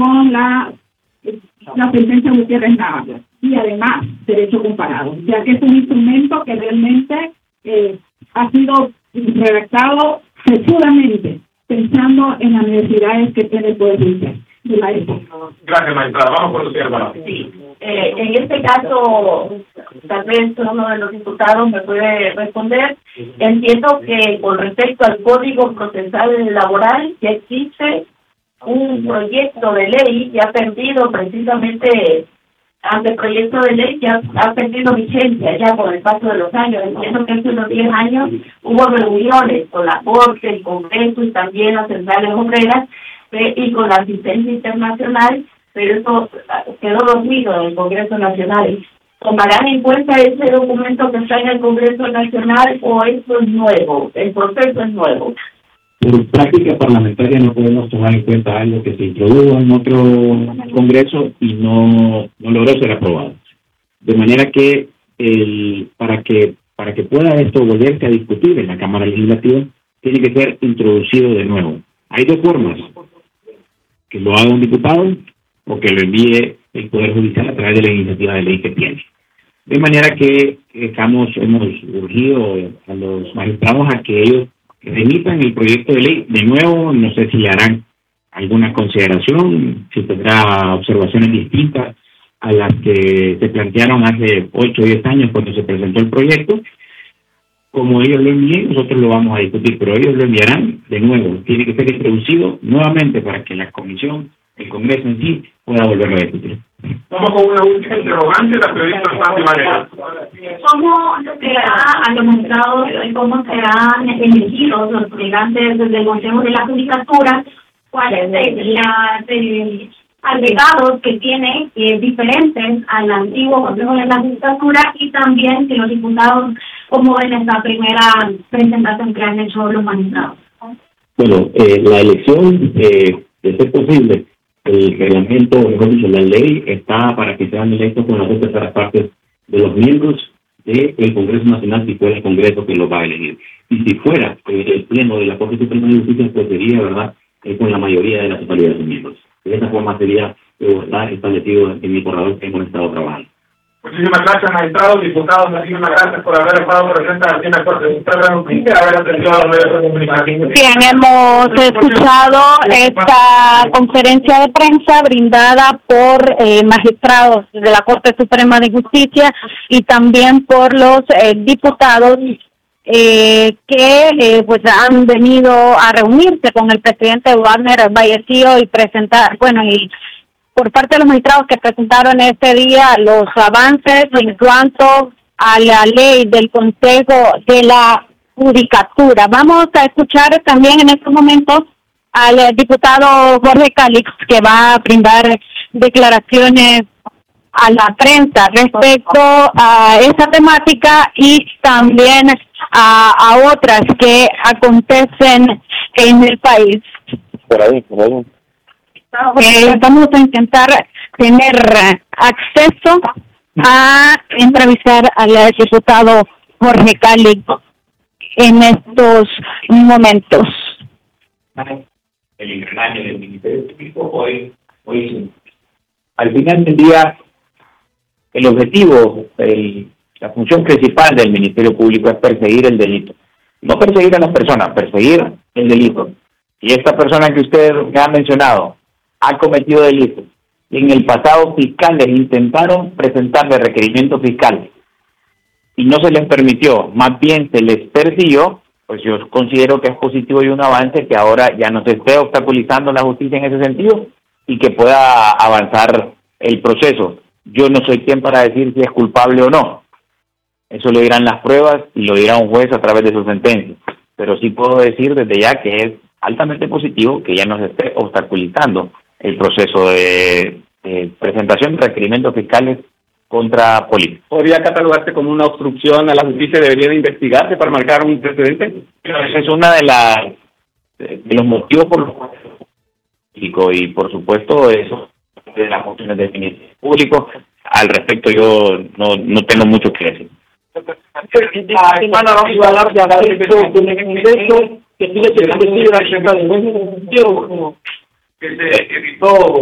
con la sentencia de Gutiérrez Navarro y además derecho comparado, ya que es un instrumento que realmente ha sido redactado sesudamente pensando en las necesidades que tiene el Poder Judicial de la época. Gracias, magistrada. Vamos con usted, hermano. Sí. En este caso, tal vez uno de los diputados me puede responder. Entiendo que con respecto al Código Procesal Laboral ya existe un proyecto de ley que ha perdido precisamente, anteproyecto de ley que ha perdido vigencia ya con el paso de los años. Entiendo que hace unos 10 años hubo reuniones con la Corte, el Congreso y también las centrales obreras y con la asistencia internacional, pero eso quedó dormido en el Congreso Nacional. ¿Tomarán en cuenta ese documento que está en el Congreso Nacional o esto es nuevo? El proceso es nuevo. Por práctica parlamentaria no podemos tomar en cuenta algo que se introdujo en otro Congreso y no logró ser aprobado. De manera que para que pueda esto volverse a discutir en la Cámara Legislativa, tiene que ser introducido de nuevo. Hay dos formas: que lo haga un diputado o que lo envíe el Poder Judicial a través de la iniciativa de ley que tiene. De manera que hemos urgido a los magistrados a que ellos remitan el proyecto de ley de nuevo. No sé si le harán alguna consideración, si tendrá observaciones distintas a las que se plantearon hace 8 o 10 años cuando se presentó el proyecto. Como ellos lo envíen, nosotros lo vamos a discutir, pero ellos lo enviarán de nuevo. Tiene que ser introducido nuevamente para que la comisión, el Congreso en sí, pueda volverlo a discutir. Vamos con una última interrogante, la periodista Sandy Varela. ¿Cómo se ha argumentado y cómo se han elegido los integrantes del Consejo de la Judicatura? ¿Cuáles son los agregados que tiene diferentes al antiguo Consejo de la Judicatura? Y también que los diputados, como en esta primera presentación que han hecho los magistrados. Bueno, la elección, de ser posible, el reglamento, mejor dicho, la ley está para que sean electos con las 2/3 partes de los miembros del Congreso Nacional, si fuera el Congreso que los va a elegir. Y si fuera el Pleno de la Corte Suprema de Justicia, pues sería, ¿verdad?, con la mayoría de la totalidad de sus miembros. De esa forma sería está establecido en mi borrador que hemos estado trabajando. Muchísimas gracias, magistrados, diputados, muchísimas gracias por haber estado presentes aquí en la Corte. Muchas gracias, haber atendido a los medios de comunicación. Bien, hemos escuchado esta conferencia de prensa brindada por magistrados de la Corte Suprema de Justicia y también por los diputados que pues han venido a reunirse con el presidente Wagner Vallecillo y presentar, y por parte de los magistrados que presentaron este día los avances en cuanto a la ley del Consejo de la Judicatura. Vamos a escuchar también en estos momentos al diputado Jorge Calix, que va a brindar declaraciones a la prensa respecto a esa temática y también a otras que acontecen en el país. Por ahí. Vamos a intentar tener acceso a entrevistar al diputado Jorge Calix en estos momentos. El engranaje del Ministerio Público hoy sí. Al final del día, el objetivo, la función principal del Ministerio Público es perseguir el delito. No perseguir a las personas, perseguir el delito. Y esta persona que usted me ha mencionado ha cometido delitos. Y en el pasado fiscales intentaron presentarle requerimientos fiscales y no se les permitió, más bien se les persiguió. Pues yo considero que es positivo y un avance que ahora ya no se esté obstaculizando la justicia en ese sentido y que pueda avanzar el proceso. Yo no soy quien para decir si es culpable o no. Eso lo dirán las pruebas y lo dirá un juez a través de su sentencia. Pero sí puedo decir desde ya que es altamente positivo que ya no se esté obstaculizando el proceso de presentación de requerimientos fiscales contra políticos. ¿Podría catalogarse como una obstrucción a la justicia? ¿Debería de investigarse para marcar un precedente? Esa es una de los motivos por los cuales y por supuesto eso de las funciones del Ministerio Público. Al respecto yo no tengo mucho que decir. Que se evitó